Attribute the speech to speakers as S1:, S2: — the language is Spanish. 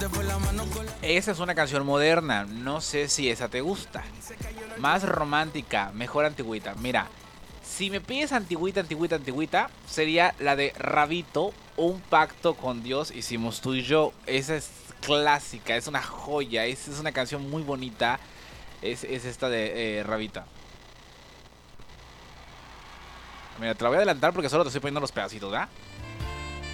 S1: Esa es una canción moderna, no sé si esa te gusta. Más romántica, mejor antigüita. Mira, si me pides antigüita, antigüita, antigüita, sería la de Rabito, Un pacto con Dios hicimos tú y yo. Esa es clásica, es una joya, es una canción muy bonita. Es esta de Rabita. Mira, te la voy a adelantar porque solo te estoy poniendo los pedacitos, ¿verdad?